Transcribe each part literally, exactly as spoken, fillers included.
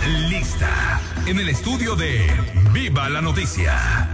lista en el estudio de Viva la Noticia.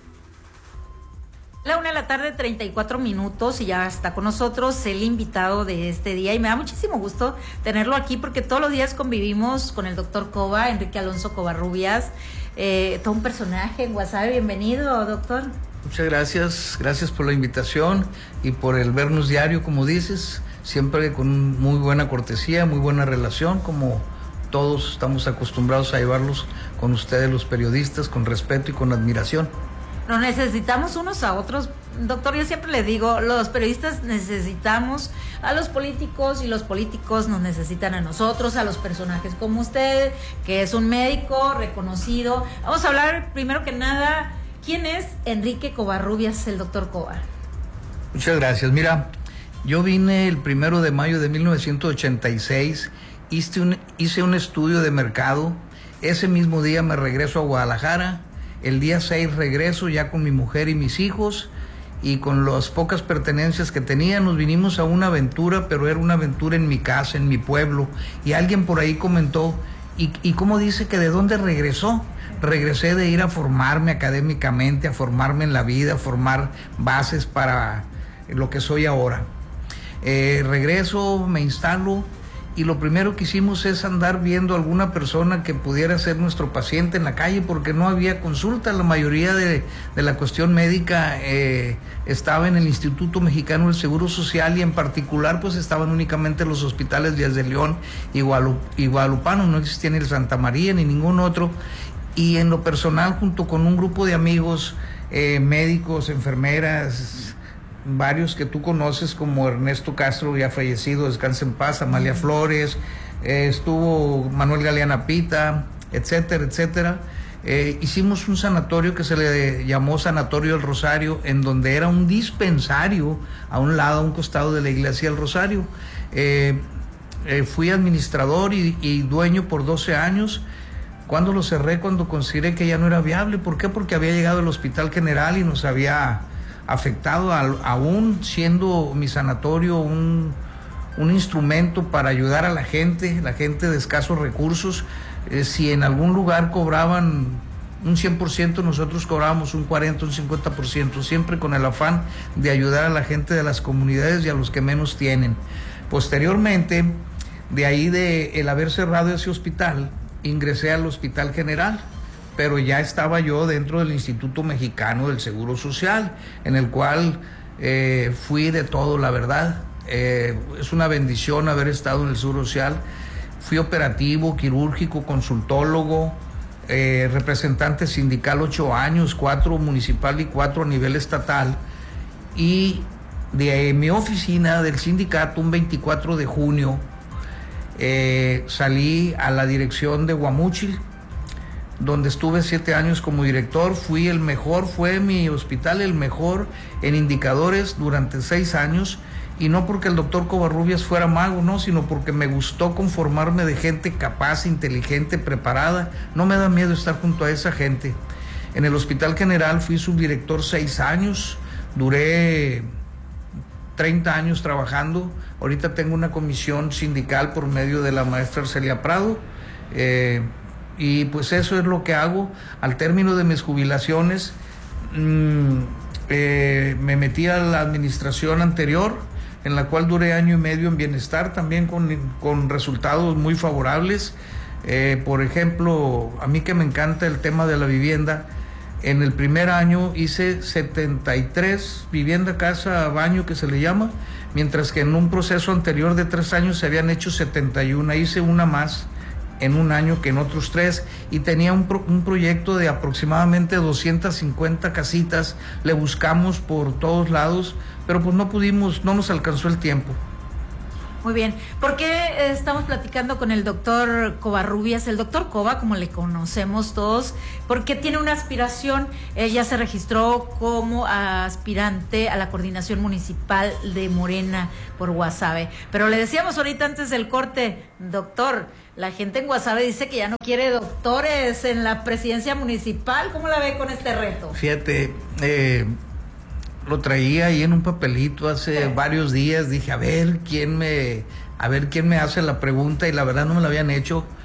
La una de la tarde, treinta y cuatro minutos, y ya está con nosotros el invitado de este día, y me da muchísimo gusto tenerlo aquí porque todos los días convivimos con el doctor Cova, Enrique Alonso Covarrubias, eh, todo un personaje en Guasave. Bienvenido, doctor. Muchas gracias, gracias por la invitación y por el vernos diario, como dices, siempre con muy buena cortesía, muy buena relación, como todos estamos acostumbrados a llevarlos con ustedes los periodistas, con respeto y con admiración. Nos necesitamos unos a otros, doctor. Yo siempre le digo, los periodistas necesitamos a los políticos y los políticos nos necesitan a nosotros, a los personajes como usted, que es un médico reconocido. Vamos a hablar primero que nada, ¿quién es Enrique Covarrubias, el doctor Cova? Muchas gracias. Mira, yo vine el primero de mayo de mil novecientos ochenta y seis, hice un, hice un estudio de mercado, ese mismo día me regreso a Guadalajara. El día seis regreso ya con mi mujer y mis hijos, y con las pocas pertenencias que tenía nos vinimos a una aventura, pero era una aventura en mi casa, en mi pueblo, y alguien por ahí comentó, ¿y, y cómo dice que de dónde regresó? Regresé de ir a formarme académicamente, a formarme en la vida, a formar bases para lo que soy ahora. Eh, regreso, me instalo, y lo primero que hicimos es andar viendo a alguna persona que pudiera ser nuestro paciente en la calle, porque no había consulta. La mayoría de, de la cuestión médica eh, estaba en el Instituto Mexicano del Seguro Social, y en particular pues estaban únicamente los hospitales Díaz de León y, Guadalup y Guadalupano, no existía ni el Santa María ni ningún otro. Y en lo personal, junto con un grupo de amigos, eh, médicos, enfermeras, varios que tú conoces, como Ernesto Castro, ya fallecido, descansa en paz, Amalia Flores, eh, estuvo Manuel Galeana Pita, etcétera, etcétera. Eh, hicimos un sanatorio que se le llamó Sanatorio del Rosario, en donde era un dispensario a un lado, a un costado de la iglesia del Rosario. Eh, eh, fui administrador y, y dueño por doce años. Cuando lo cerré, cuando consideré que ya no era viable. ¿Por qué? Porque había llegado el Hospital General y nos había afectado, a, aún siendo mi sanatorio un, un instrumento para ayudar a la gente, la gente de escasos recursos. Eh, si en algún lugar cobraban un cien por ciento, nosotros cobrábamos un cuarenta, un cincuenta por ciento, siempre con el afán de ayudar a la gente de las comunidades y a los que menos tienen. Posteriormente, de ahí de el haber cerrado ese hospital, ingresé al Hospital General, pero ya estaba yo dentro del Instituto Mexicano del Seguro Social, en el cual eh, fui de todo, la verdad. Eh, es una bendición haber estado en el Seguro Social. Fui operativo, quirúrgico, consultólogo, eh, representante sindical ocho años, cuatro municipal y cuatro a nivel estatal. Y de mi oficina del sindicato, un veinticuatro de junio, eh, salí a la dirección de Guamúchil, donde estuve siete años como director. Fui el mejor, fue mi hospital el mejor en indicadores durante seis años, y no porque el doctor Covarrubias fuera mago, no, sino porque me gustó conformarme de gente capaz, inteligente, preparada. No me da miedo estar junto a esa gente. En el Hospital General fui subdirector seis años, duré treinta años trabajando. Ahorita tengo una comisión sindical por medio de la maestra Arcelia Prado, eh, y pues eso es lo que hago. Al término de mis jubilaciones, mmm, eh, me metí a la administración anterior, en la cual duré año y medio en bienestar, también con, con resultados muy favorables. Eh, por ejemplo, a mí que me encanta el tema de la vivienda, en el primer año hice setenta y tres vivienda, casa, baño, que se le llama, mientras que en un proceso anterior de tres años se habían hecho setenta y uno. Hice una más en un año que en otros tres, y tenía un, pro, un proyecto de aproximadamente doscientas cincuenta casitas. Le buscamos por todos lados, pero pues no pudimos, no nos alcanzó el tiempo. Muy bien. ¿Por qué estamos platicando con el doctor Covarrubias? El doctor Cova, como le conocemos todos, porque tiene una aspiración. Ella se registró como aspirante a la coordinación municipal de Morena por Guasave. Pero le decíamos ahorita antes del corte, doctor, la gente en Guasave dice que ya no quiere doctores en la presidencia municipal. ¿Cómo la ve con este reto? Fíjate, eh... lo traía ahí en un papelito hace sí. varios días. Dije, a ver quién me, a ver quién me hace la pregunta, y la verdad no me la habían hecho.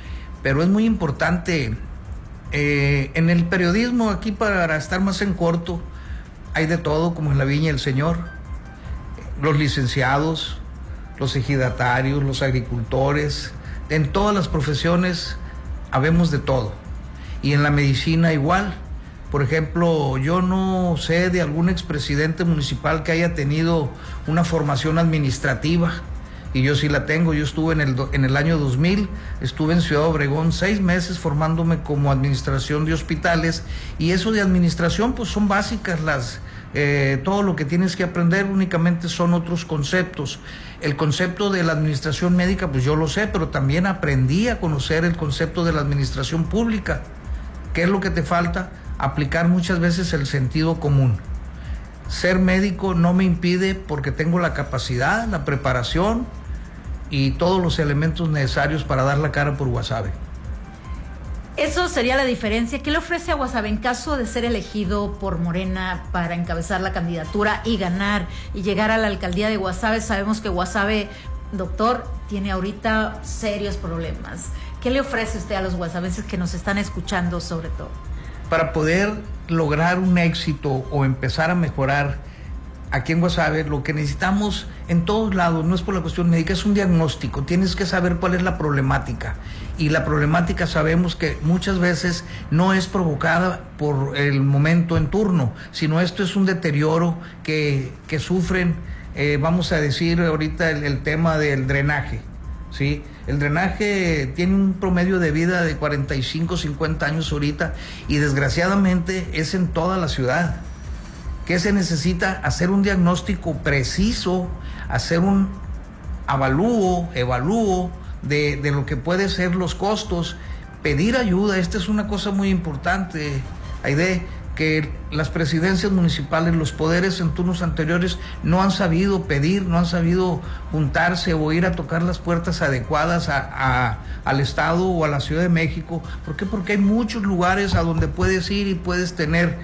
pero es muy importante. Eh, en el periodismo, aquí para estar más en corto, hay de todo, como en la viña del Señor. Los licenciados, los ejidatarios, los agricultores, en todas las profesiones habemos de todo. Y en la medicina igual. Por ejemplo, yo no sé de algún expresidente municipal que haya tenido una formación administrativa, y yo sí la tengo. Yo estuve en el, en el año dos mil, estuve en Ciudad Obregón seis meses formándome como administración de hospitales, y eso de administración pues son básicas las, eh, todo lo que tienes que aprender, únicamente son otros conceptos. El concepto de la administración médica pues yo lo sé, pero también aprendí a conocer el concepto de la administración pública. ¿Qué es lo que te falta? Aplicar muchas veces el sentido común. Ser médico no me impide, porque tengo la capacidad, la preparación y todos los elementos necesarios para dar la cara por Guasave. Eso sería la diferencia. ¿Qué le ofrece a Guasave en caso de ser elegido por Morena para encabezar la candidatura y ganar y llegar a la alcaldía de Guasave? Sabemos que Guasave, doctor, tiene ahorita serios problemas. ¿Qué le ofrece usted a los guasavenses que nos están escuchando sobre todo? Para poder lograr un éxito o empezar a mejorar aquí en Guasave, lo que necesitamos en todos lados, no es por la cuestión médica, es un diagnóstico. Tienes que saber cuál es la problemática, y la problemática sabemos que muchas veces no es provocada por el momento en turno, sino esto es un deterioro que, que sufren, eh, vamos a decir ahorita el, el tema del drenaje, ¿sí? El drenaje tiene un promedio de vida de cuarenta y cinco, cincuenta años ahorita, y desgraciadamente es en toda la ciudad. ¿Qué se necesita? Hacer un diagnóstico preciso, hacer un avalúo, evalúo de, de lo que puede ser los costos, pedir ayuda. Esta es una cosa muy importante, Aide, que las presidencias municipales, los poderes en turnos anteriores no han sabido pedir, no han sabido juntarse o ir a tocar las puertas adecuadas a, a, al Estado o a la Ciudad de México. ¿Por qué? Porque hay muchos lugares a donde puedes ir y puedes tener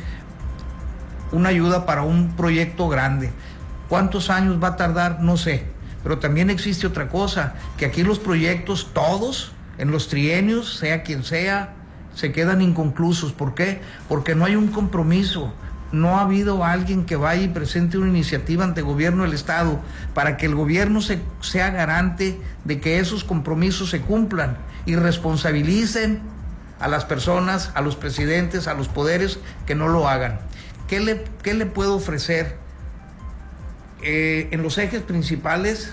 una ayuda para un proyecto grande. ¿Cuántos años va a tardar? No sé. Pero también existe otra cosa, que aquí los proyectos, todos, en los trienios, sea quien sea, se quedan inconclusos. ¿Por qué? Porque no hay un compromiso. No ha habido alguien que vaya y presente una iniciativa ante el gobierno del Estado para que el gobierno se, sea garante de que esos compromisos se cumplan y responsabilicen a las personas, a los presidentes, a los poderes que no lo hagan. ¿Qué le, qué le puedo ofrecer? Eh, en los ejes principales,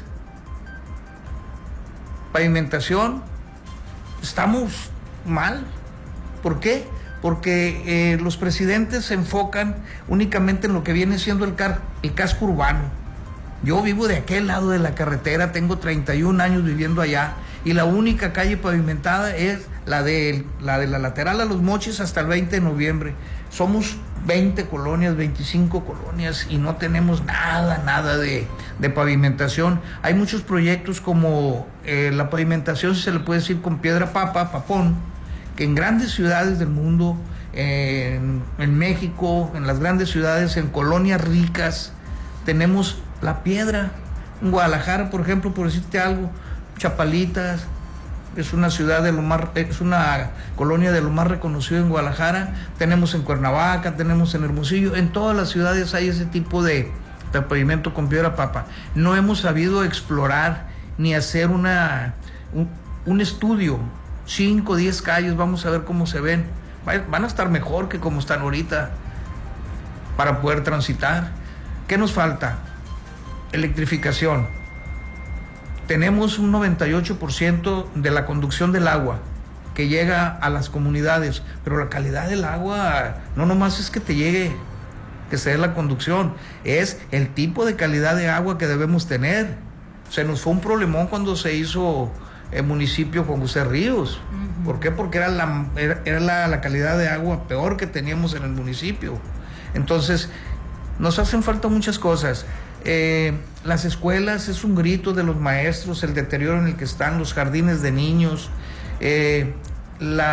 pavimentación, estamos mal. ¿Por qué? Porque eh, los presidentes se enfocan únicamente en lo que viene siendo el, car el casco urbano. Yo vivo de aquel lado de la carretera, tengo treinta y un años viviendo allá, y la única calle pavimentada es la de la, de la lateral a Los Mochis hasta el veinte de noviembre. Somos veinte colonias, veinticinco colonias, y no tenemos nada, nada de, de pavimentación. Hay muchos proyectos como eh, la pavimentación, si se le puede decir, con piedra papa, papón, que en grandes ciudades del mundo, eh, en, en México, en las grandes ciudades, en colonias ricas, tenemos la piedra. En Guadalajara, por ejemplo, por decirte algo, Chapalitas es una ciudad de lo más, es una colonia de lo más reconocido en Guadalajara. Tenemos en Cuernavaca, tenemos en Hermosillo, en todas las ciudades hay ese tipo de, de pavimento con piedra papa. No hemos sabido explorar ni hacer una un, un estudio. Cinco o diez calles, vamos a ver cómo se ven. Van a estar mejor que como están ahorita para poder transitar. ¿Qué nos falta? Electrificación. Tenemos un noventa y ocho por ciento de la conducción del agua que llega a las comunidades, pero la calidad del agua no nomás es que te llegue, que se dé la conducción, es el tipo de calidad de agua que debemos tener. Se nos fue un problemón cuando se hizo el municipio con José Ríos. Uh-huh. ¿Por qué? Porque era, la, era, era la, la calidad de agua peor que teníamos en el municipio. Entonces, nos hacen falta muchas cosas. Eh, las escuelas es un grito de los maestros, el deterioro en el que están los jardines de niños, eh, la